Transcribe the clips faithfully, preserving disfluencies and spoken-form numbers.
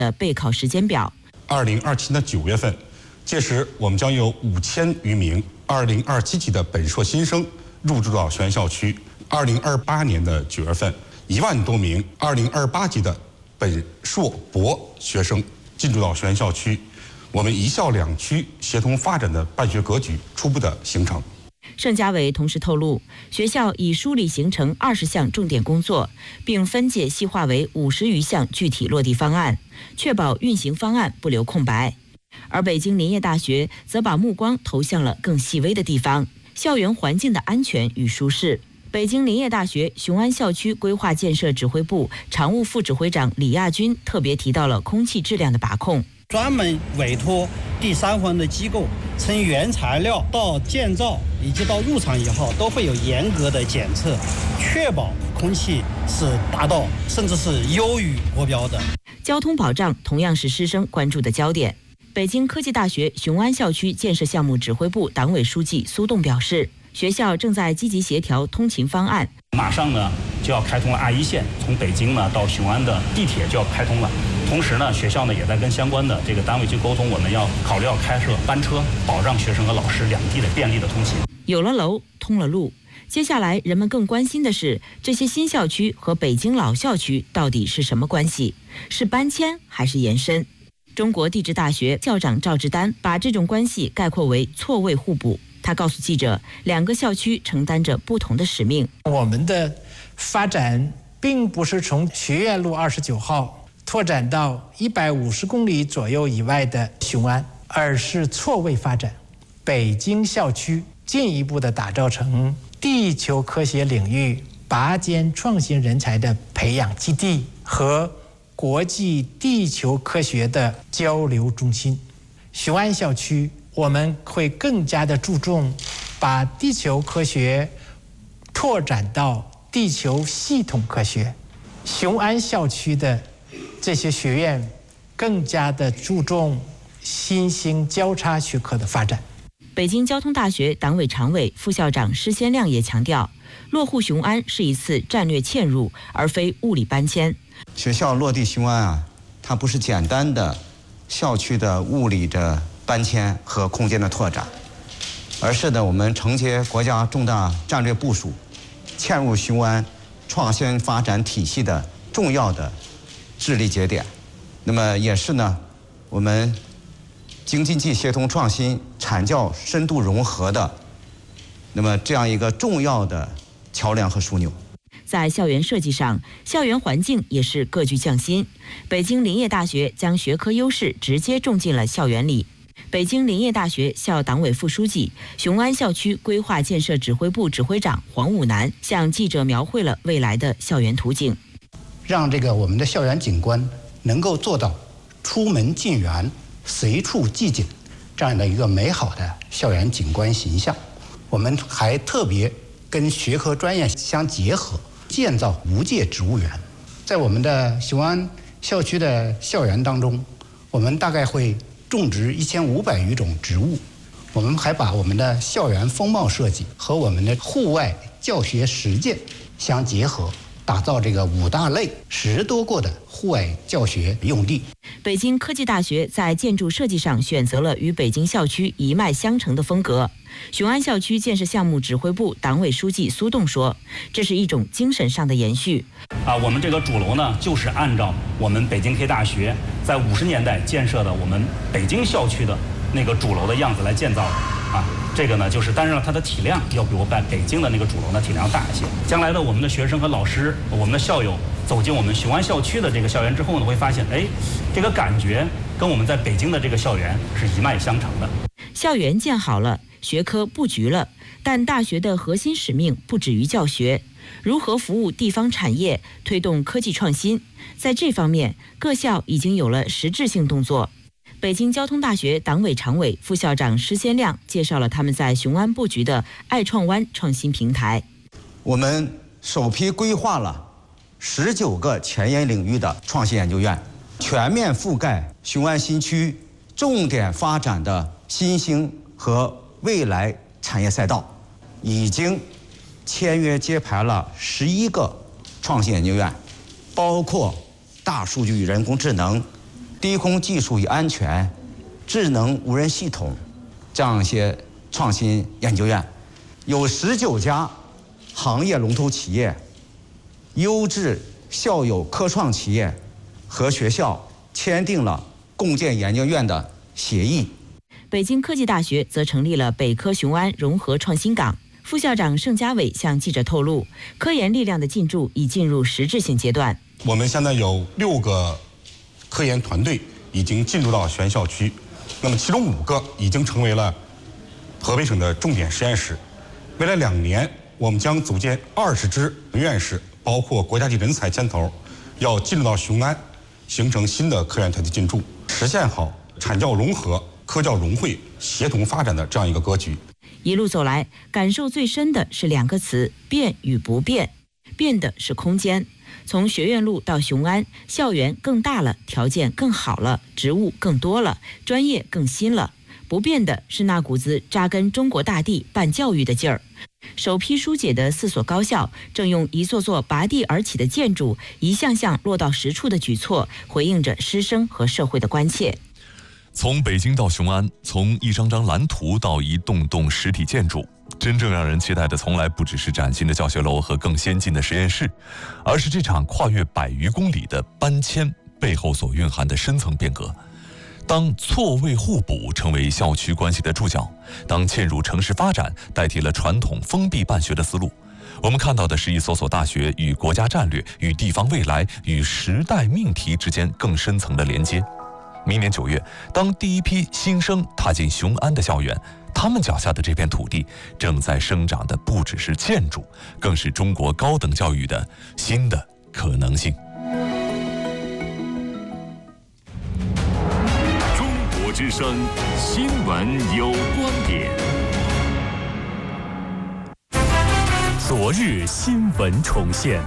的备考时间表。 二零二七年的九月份，届时我们将有五千余名二零二七级的本硕新生入驻到学院校区。二零二八年的九月份，一万多名二零二八级的本硕博学生进驻到学院校区。我们一校两区协同发展的办学格局初步的形成。 盛家伟同时透露，学校已梳理形成二十项重点工作，并分界细化为五十余项具体落地方案，确保运行方案不留空白。而北京林业大学则把目光投向了更细微的地方，校园环境的安全与舒适。北京林业大学雄安校区规划建设指挥部常务副指挥长李亚军特别提到了空气质量的把控， 专门委托第三方的机构，从原材料到建造以及到入场以后，都会有严格的检测，确保空气是达到甚至是优于国标的。 交通保障同样是师生关注的焦点。北京科技大学雄安校区建设项目指挥部党委书记苏栋表示，学校正在积极协调通勤方案， 马上呢就要开通了 R 一线，从北京呢到雄安的地铁就要开通了。同时呢，学校呢也在跟相关的这个单位去沟通，我们要考虑要开设班车，保障学生和老师两地的便利的通勤。 有了楼，通了路，接下来人们更关心的是，这些新校区和北京老校区到底是什么关系？是搬迁还是延伸？中国地质大学校长赵志丹把这种关系概括为错位互补。他告诉记者，两个校区承担着不同的使命。 我们的发展并不是从学院路二十九号拓展到一百五十公里左右以外的雄安，而是错位发展。北京校区进一步的打造成地球科学领域拔尖创新人才的培养基地和国际地球科学的交流中心。雄安校区我们会更加的注重把地球科学拓展到地球系统科学。雄安校区的这些学院更加的注重新兴交叉学科的发展。 北京交通大学党委常委、副校长施先亮也强调，落户雄安是一次战略嵌入，而非物理搬迁。 学校落地雄安啊，它不是简单的校区的物理的搬迁和空间的拓展，而是呢我们承接国家重大战略部署，嵌入雄安创新发展体系的重要的智力节点。那么也是呢我们京津冀协同创新、产教深度融合的那么这样一个重要的桥梁和枢纽。 在校园设计上，校园环境也是各具匠心。北京林业大学将学科优势直接种进了校园里。北京林业大学校党委副书记、雄安校区规划建设指挥部指挥长黄武南向记者描绘了未来的校园图景， 让这个我们的校园景观能够做到出门进园、随处即景这样的一个美好的校园景观形象。我们还特别跟学科专业相结合，建造无界植物园。在我们的雄安校区的校园当中，我们大概会种植一千五百余种植物。我们还把我们的校园风貌设计和我们的户外教学实践相结合，打造这个五大类十多个的户外教学用地。 北京科技大学在建筑设计上选择了与北京校区一脉相承的风格。雄安校区建设项目指挥部党委书记苏栋说，这是一种精神上的延续。 啊，我们这个主楼呢，就是按照我们北京科技大学在五十年代建设的我们北京校区的那个主楼的样子来建造的。啊，这个呢，就是当然了，它的体量要比我在北京的那个主楼呢体量大一些。将来的我们的学生和老师，我们的校友走进我们雄安校区的这个校园之后呢，会发现，哎，这个感觉跟我们在北京的这个校园是一脉相承的。 校园建好了，学科布局了，但大学的核心使命不止于教学，如何服务地方产业，推动科技创新，在这方面各校已经有了实质性动作。北京交通大学党委常委、副校长施先亮介绍了他们在雄安布局的爱创湾创新平台。 我们首批规划了十九个前沿领域的创新研究院，全面覆盖雄安新区重点发展的新兴和未来产业赛道，已经签约揭牌了十一个创新研究院，包括大数据与人工智能、 低空技术与安全、智能无人系统这样一些创新研究院，有十九家行业龙头企业、优质校友科创企业和学校签订了共建研究院的协议。 北京科技大学则成立了北科雄安融合创新港。副校长盛家伟向记者透露，科研力量的进驻已进入实质性阶段。 我们现在有六个科研团队已经进入到原校区，那么其中五个已经成为了河北省的重点实验室。未来两年，我们将组建二十支院士，包括国家级人才牵头，要进入到雄安，形成新的科研团队进驻，实现好产教融合、科教融汇、协同发展的这样一个格局。 一路走来，感受最深的是两个词：变与不变。变的是空间，从学院路到雄安，校园更大了，条件更好了，职务更多了，专业更新了。不变的是那股子扎根中国大地办教育的劲儿。首批疏解的四所高校，正用一座座拔地而起的建筑，一项项落到实处的举措，回应着师生和社会的关切。 从北京到雄安，从一张张蓝图到一栋栋实体建筑，真正让人期待的从来不只是崭新的教学楼和更先进的实验室，而是这场跨越百余公里的搬迁背后所蕴含的深层变革。当错位互补成为校区关系的注脚，当嵌入城市发展代替了传统封闭办学的思路，我们看到的是一所所大学与国家战略、与地方未来、与时代命题之间更深层的连接。明年九月，当第一批新生踏进雄安的校园，他们脚下的这片土地正在生长的不只是建筑，更是中国高等教育的新的可能性。 中国之声新闻有观点。昨日新闻重现。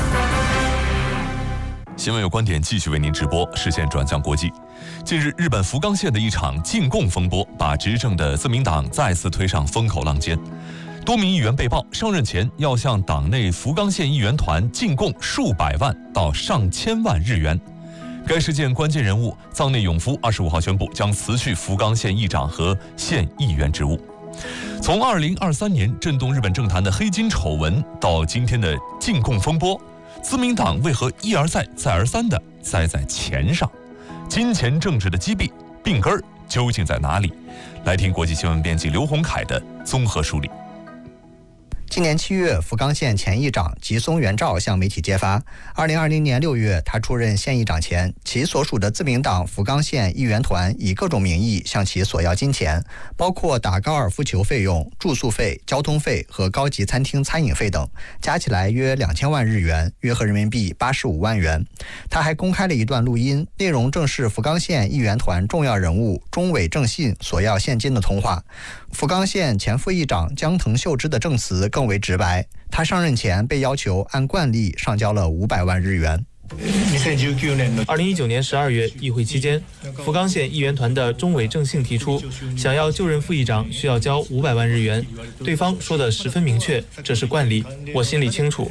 新闻有观点继续为您直播，视线转向国际。近日，日本福冈县的一场禁供风波，把执政的自民党再次推上风口浪尖。多名议员被曝上任前要向党内福冈县议员团进贡数百万到上千万日元。该事件关键人物藏内永夫二十五号宣布将辞去福冈县议长和县议员职务。从二零二三年震动日本政坛的黑金丑闻到今天的禁供风波，自民党为何一而再再而三地栽在钱上？金钱政治的积弊病根儿究竟在哪里？来听国际新闻编辑刘洪凯的综合梳理。 今年七月，福冈县前议长吉松元照向媒体揭发，二零二零年六月，他出任县议长前，其所属的自民党福冈县议员团以各种名义向其索要金钱，包括打高尔夫球费用、住宿费、交通费和高级餐厅餐饮费等，加起来约两千万日元，约合人民币八十五万元。他还公开了一段录音，内容正是福冈县议员团重要人物中尾正信索要现金的通话。福冈县前副议长江藤秀之的证词更为直白，他上任前被要求按惯例上交了五百万日元。 二零一九年十二月议会期间，福冈县议员团的中尾正信提出，想要就任副议长需要交五百万日元，对方说的十分明确，这是惯例，我心里清楚。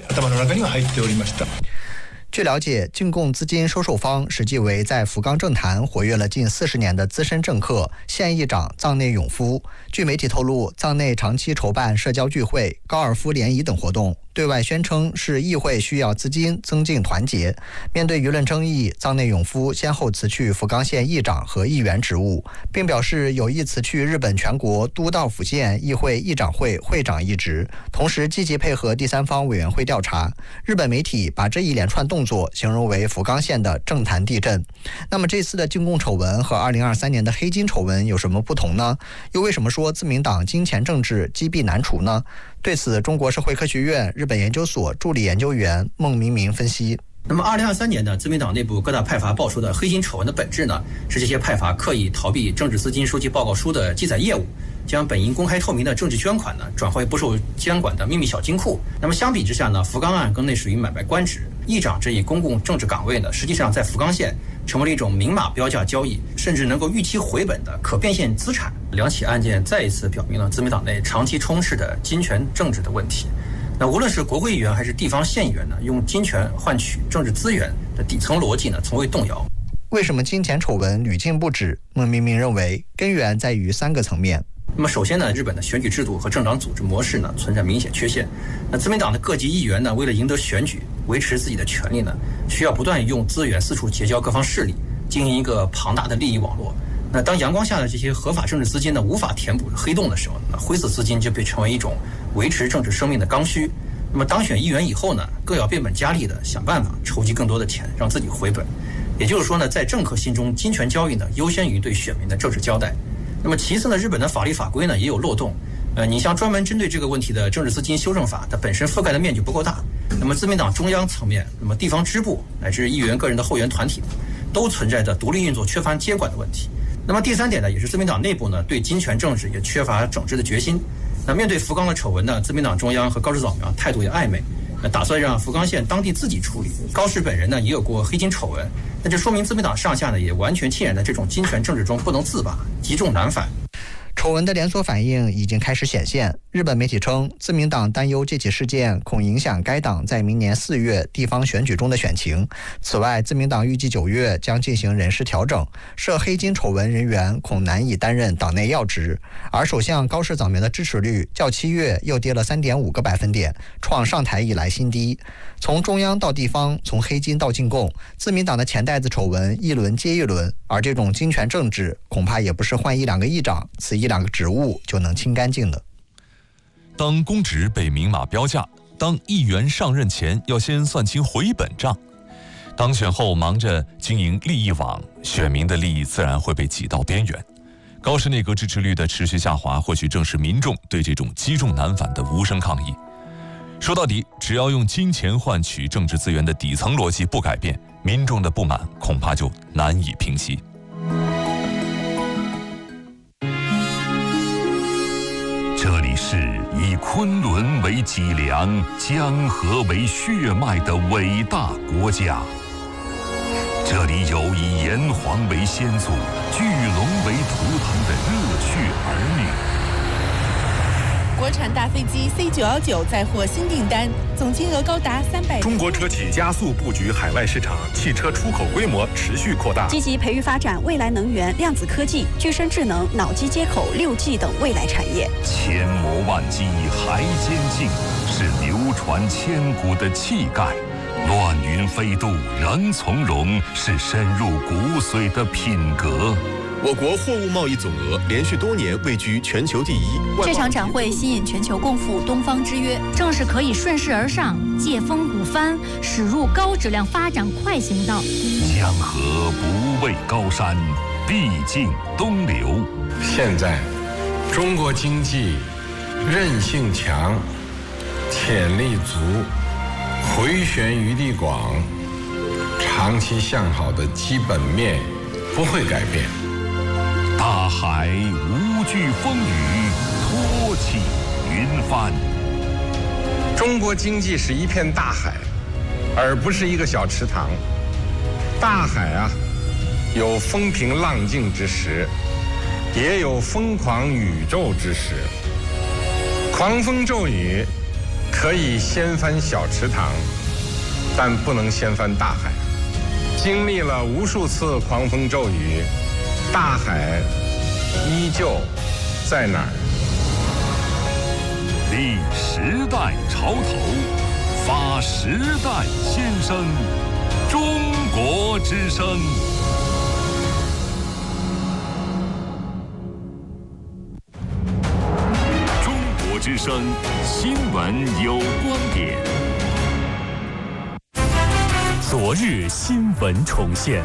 据了解，进贡资金收受方实际为在福冈政坛活跃了近四十年的资深政客县议长藏内永夫。据媒体透露，藏内长期筹办社交聚会、高尔夫联谊等活动，对外宣称是议会需要资金增进团结。面对舆论争议，藏内永夫先后辞去福冈县议长和议员职务，并表示有意辞去日本全国都道府县议会议长会会长一职，同时积极配合第三方委员会调查。日本媒体把这一连串动作形容为福冈县的政坛地震。那么这次的进贡丑闻和二零二三年的黑金丑闻有什么不同呢？又为什么说自民党金钱政治积弊难除呢？对此，中国社会科学院日本研究所助理研究员孟明明分析。 那么二零二三年呢，自民党内部各大派阀爆出的黑金丑闻的本质呢，是这些派阀刻意逃避政治资金收集报告书的记载业务，将本应公开透明的政治捐款呢，转化为不受监管的秘密小金库。那么相比之下呢，福冈案更类属于买卖官职，议长这一公共政治岗位呢，实际上在福冈县成为了一种明码标价交易，甚至能够预期回本的可变现资产。两起案件再一次表明了自民党内长期充斥的金权政治的问题。那无论是国会议员还是地方县议员呢，用金权换取政治资源的底层逻辑呢，从未动摇。 为什么金钱丑闻屡禁不止？孟明明认为，根源在于三个层面。 那么首先呢，日本的选举制度和政党组织模式呢存在明显缺陷。那自民党的各级议员呢，为了赢得选举，维持自己的权利呢，需要不断用资源四处结交各方势力，经营一个庞大的利益网络。那当阳光下的这些合法政治资金呢无法填补黑洞的时候，那灰色资金就被成为一种维持政治生命的刚需。那么当选议员以后呢，更要变本加厉的想办法筹集更多的钱，让自己回本。也就是说呢，在政客心中，金钱交易呢优先于对选民的政治交代。那么其次呢，日本的法律法规呢也有漏洞。呃，你像专门针对这个问题的政治资金修正法，它本身覆盖的面积不够大。那么自民党中央层面，那么地方支部乃至议员个人的后援团体，都存在着独立运作、缺乏监管的问题。那么第三点呢，也是自民党内部呢对金权政治也缺乏整治的决心。那面对福冈的丑闻呢，自民党中央和高市早苗态度也暧昧，那打算让福冈县当地自己处理。高市本人呢也有过黑金丑闻，那就说明自民党上下呢也完全浸染在这种金权政治中不能自拔，积重难返。 丑闻的连锁反应已经开始显现。日本媒体称，自民党担忧这起事件恐影响该党在明年四月地方选举中的选情。此外，自民党预计九月将进行人事调整，涉黑金丑闻人员恐难以担任党内要职。而首相高市早苗的支持率较七月又跌了 三点五个百分点，创上台以来新低。从中央到地方，从黑金到进贡，自民党的钱袋子丑闻一轮接一轮，而这种金权政治恐怕也不是换一两个议长，此一两个职务就能清干净的。 当公职被明码标价，当议员上任前要先算清回本账，当选后忙着经营利益网，选民的利益自然会被挤到边缘。高市内阁支持率的持续下滑，或许正是民众对这种积重难返的无声抗议。说到底，只要用金钱换取政治资源的底层逻辑不改变，民众的不满恐怕就难以平息。 这里是以昆仑为脊梁、江河为血脉的伟大国家。这里有以炎黄为先祖、巨龙为图腾的热血儿女。 国产大飞机 C 九一九再获新订单，总金额高达三百。 中国车企加速布局海外市场，汽车出口规模持续扩大， 积极培育发展未来能源、量子科技、具身智能、脑机接口、六 G 等未来产业。 千磨万击还坚劲，是流传千古的气概；乱云飞渡仍从容，是深入骨髓的品格。 我国货物贸易总额连续多年位居全球第一。 这场展会吸引全球共赴东方之约， 正是可以顺势而上，借风鼓帆，驶入高质量发展快行道。 江河不畏高山，必经东流。 现在，中国经济韧性强，潜力足，回旋余地广，长期向好的基本面不会改变。 大海无惧风雨，托起云帆。 中国经济是一片大海，而不是一个小池塘。大海啊，有风平浪静之时，也有疯狂宇宙之时。狂风骤雨可以掀翻小池塘，但不能掀翻大海。经历了无数次狂风骤雨，大海依旧在哪儿？ 立时代潮头，发时代先声，中国之声。中国之声新闻有观点。 昨日新闻重现。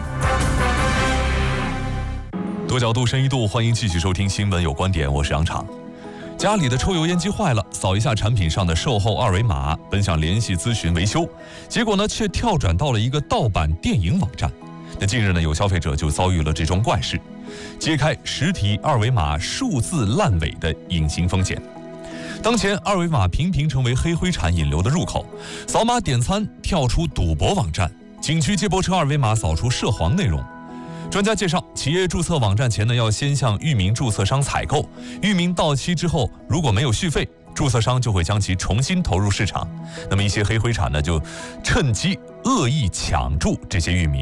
多角度、深一度，欢迎继续收听《新闻有观点》，我是杨昶。家里的抽油烟机坏了，扫一下产品上的售后二维码，本想联系咨询维修，结果呢却跳转到了一个盗版电影网站。那近日呢，有消费者就遭遇了这桩怪事，揭开实体二维码数字烂尾的隐形风险。当前二维码频频成为黑灰产引流的入口，扫码点餐跳出赌博网站，景区接驳车二维码扫出涉黄内容。专家介绍，企业注册网站前呢，要先向域名注册商采购，域名到期之后，如果没有续费，注册商就会将其重新投入市场。那么一些黑灰产呢，就趁机恶意抢注这些域名。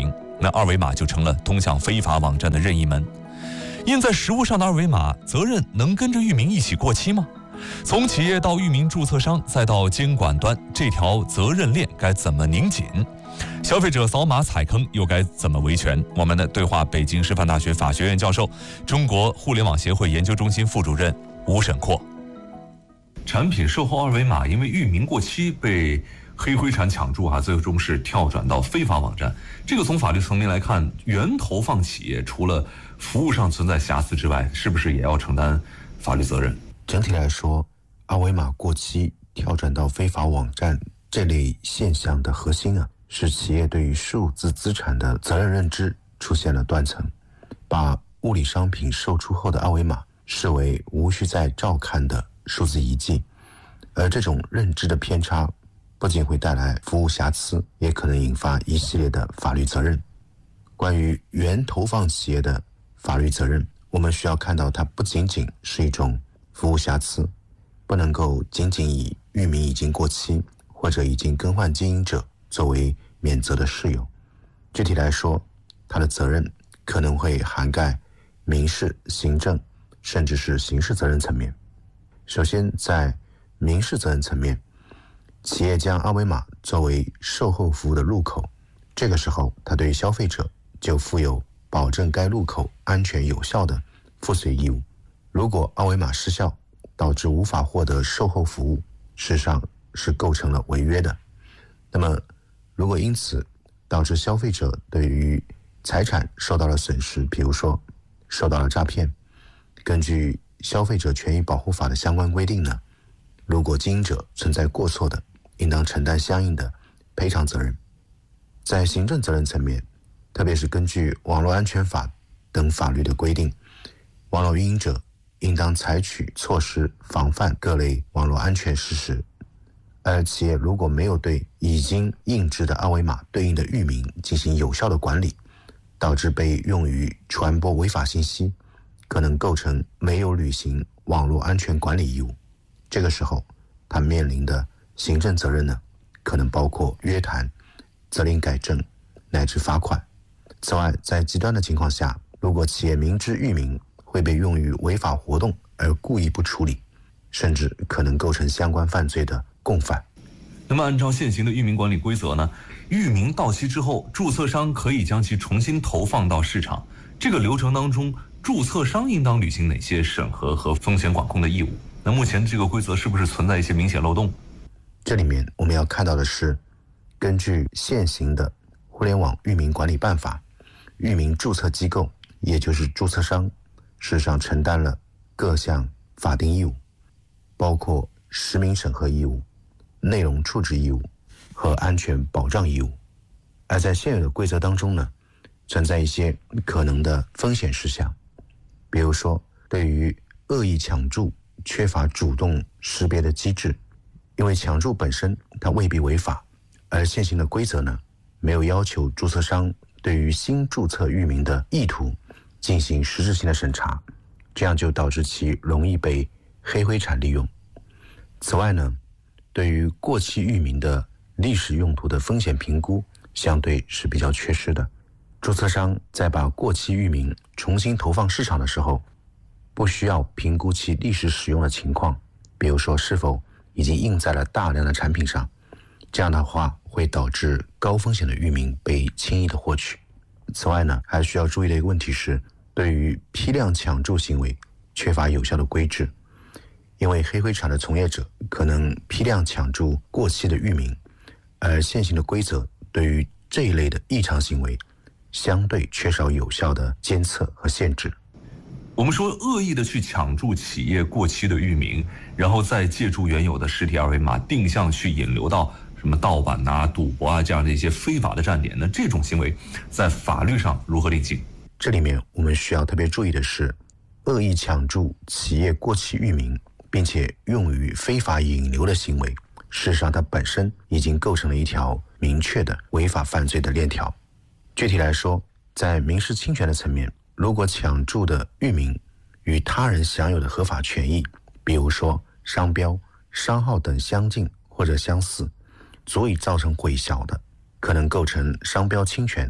那二维码就成了通向非法网站的任意门。印在实物上的二维码，责任能跟着域名一起过期吗？从企业到域名注册商，再到监管端，这条责任链该怎么拧紧？消费者扫码踩坑又该怎么维权？我们的对话北京师范大学法学院教授、中国互联网协会研究中心副主任吴沈阔。产品售后二维码因为域名过期被黑灰产抢注啊，最终是跳转到非法网站。这个从法律层面来看，原投放企业除了服务上存在瑕疵之外，是不是也要承担法律责任？ 整体来说，二维码过期跳转到非法网站这类现象的核心啊，是企业对于数字资产的责任认知出现了断层，把物理商品售出后的二维码视为无需再照看的数字遗迹，而这种认知的偏差不仅会带来服务瑕疵，也可能引发一系列的法律责任。关于原投放企业的法律责任，我们需要看到它不仅仅是一种服务瑕疵，不能够仅仅以域名已经过期或者已经更换经营者作为免责的事由。具体来说，它的责任可能会涵盖民事、行政甚至是刑事责任层面。首先，在民事责任层面，企业将二维码作为售后服务的入口，这个时候它对于消费者就负有保证该入口安全有效的负随义务。如果二维码失效导致无法获得售后服务，事实上是构成了违约的。那么如果因此导致消费者对于财产受到了损失，比如说受到了诈骗，根据消费者权益保护法的相关规定呢，如果经营者存在过错的，应当承担相应的赔偿责任。在行政责任层面，特别是根据网络安全法等法律的规定，网络运营者应当采取措施防范各类网络安全事实。而企业如果没有对已经印制的二维码对应的域名进行有效的管理，导致被用于传播违法信息，可能构成没有履行网络安全管理义务。这个时候他面临的行政责任呢，可能包括约谈、责令改正乃至罚款。此外，在极端的情况下，如果企业明知域名会被用于违法活动而故意不处理，甚至可能构成相关犯罪的共犯。 那么按照现行的域名管理规则呢，域名到期之后，注册商可以将其重新投放到市场。这个流程当中，注册商应当履行哪些审核和风险管控的义务？那目前这个规则是不是存在一些明显漏洞？ 这里面我们要看到的是，根据现行的互联网域名管理办法，域名注册机构也就是注册商事实上承担了各项法定义务，包括实名审核义务、内容处置义务和安全保障义务。而在现有的规则当中呢，存在一些可能的风险事项，比如说对于恶意抢注缺乏主动识别的机制，因为抢注本身它未必违法，而现行的规则呢，没有要求注册商对于新注册域名的意图进行实质性的审查，这样就导致其容易被黑灰产利用。此外呢，对于过期域名的历史用途的风险评估相对是比较缺失的。注册商在把过期域名重新投放市场的时候，不需要评估其历史使用的情况，比如说是否已经印在了大量的产品上，这样的话会导致高风险的域名被轻易的获取。此外呢，还需要注意的一个问题是，对于批量抢注行为缺乏有效的规制，因为黑灰产的从业者可能批量抢注过期的域名，而现行的规则对于这一类的异常行为相对缺少有效的监测和限制。 我们说恶意的去抢注企业过期的域名，然后再借助原有的实体二维码定向去引流到什么盗版啊、赌博啊这样的一些非法的站点，那这种行为在法律上如何定性？ 这里面我们需要特别注意的是，恶意抢注企业过期域名并且用于非法引流的行为，事实上它本身已经构成了一条明确的违法犯罪的链条。具体来说，在民事侵权的层面，如果抢注的域名与他人享有的合法权益，比如说商标、商号等相近或者相似，足以造成混淆的，可能构成商标侵权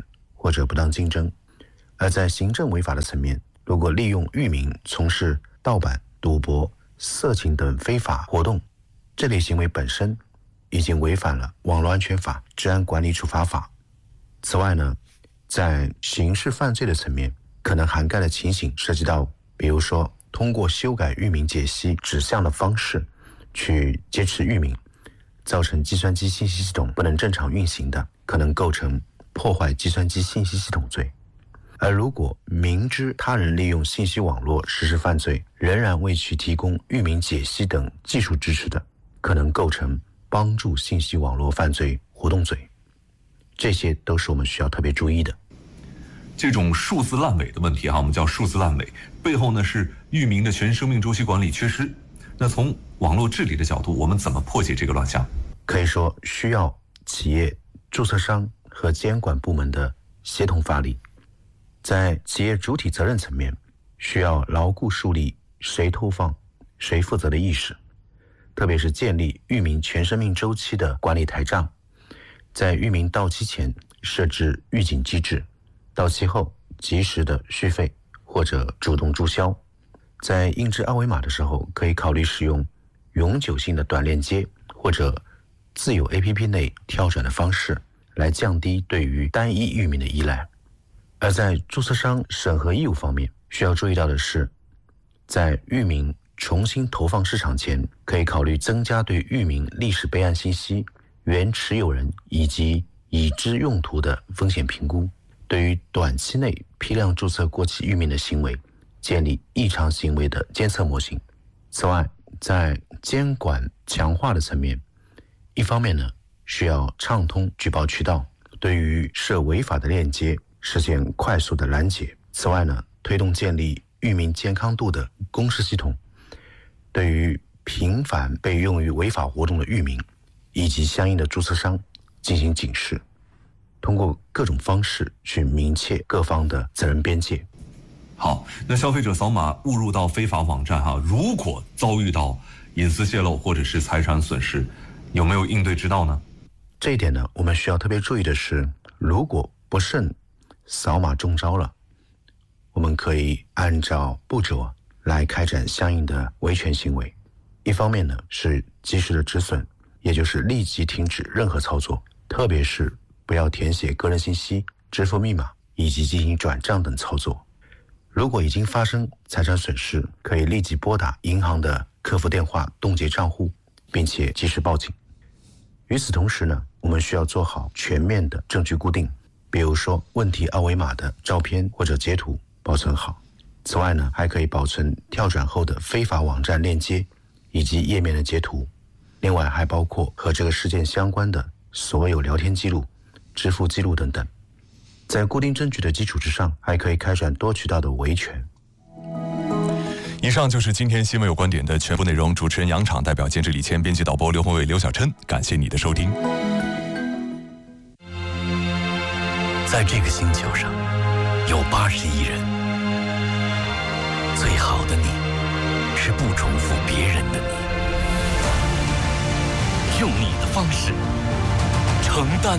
或者不当竞争。而在行政违法的层面，如果利用域名从事盗版、赌博、色情等非法活动，这类行为本身已经违反了网络安全法、治安管理处罚法。此外呢，在刑事犯罪的层面，可能涵盖的情形涉及到，比如说通过修改域名解析指向的方式去劫持域名，造成计算机信息系统不能正常运行的，可能构成破坏计算机信息系统罪。而如果明知他人利用信息网络实施犯罪，仍然未去提供域名解析等技术支持的，可能构成帮助信息网络犯罪活动罪。这些都是我们需要特别注意的。 这种数字烂尾的问题哈，我们叫数字烂尾，背后呢是域名的全生命周期管理缺失。那从网络治理的角度，我们怎么破解这个乱象？ 可以说需要企业、注册商和监管部门的协同发力。在企业主体责任层面，需要牢固树立谁投放、谁负责的意识，特别是建立域名全生命周期的管理台账，在域名到期前设置预警机制，到期后及时的续费或者主动注销。在印制二维码的时候，可以考虑使用永久性的短链接或者自有 A P P 内跳转的方式，来降低对于单一域名的依赖。而在注册商审核义务方面，需要注意到的是，在域名重新投放市场前，可以考虑增加对域名历史备案信息、原持有人以及已知用途的风险评估，对于短期内批量注册过期域名的行为，建立异常行为的监测模型。此外，在监管强化的层面，一方面呢，需要畅通举报渠道，对于涉违法的链接实现快速的拦截。此外呢，推动建立域名健康度的公示系统，对于频繁被用于违法活动的域名以及相应的注册商进行警示，通过各种方式去明确各方的责任边界。 好，那消费者扫码误入到非法网站哈，如果遭遇到隐私泄露或者是财产损失，有没有应对之道呢？ 这一点呢，我们需要特别注意的是，如果不慎扫码中招了，我们可以按照步骤来开展相应的维权行为。一方面呢，是及时的止损，也就是立即停止任何操作，特别是不要填写个人信息、支付密码以及进行转账等操作。如果已经发生财产损失，可以立即拨打银行的客服电话冻结账户，并且及时报警。与此同时呢，我们需要做好全面的证据固定，比如说问题二维码的照片或者截图保存好。此外呢，还可以保存跳转后的非法网站链接以及页面的截图。另外还包括和这个事件相关的所有聊天记录、支付记录等等。在固定证据的基础之上，还可以开展多渠道的维权。 以上就是今天新闻有观点的全部内容。主持人杨昶，代表监制李谦，编辑导播刘宏伟、刘小琛，感谢你的收听。 在这个星球上有八十亿人，最好的你是不重复别人的你，用你的方式承担，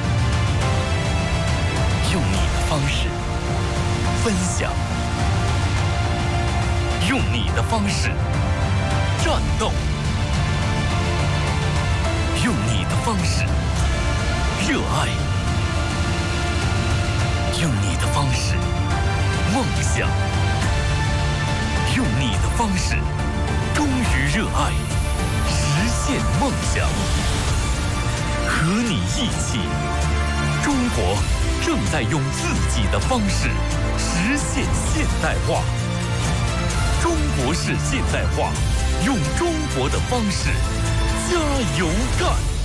用你的方式分享，用你的方式战斗，用你的方式热爱，用你的方式梦想，用你的方式忠于热爱，实现梦想。和你一起，中国正在用自己的方式实现现代化。中国式现代化，用中国的方式加油干！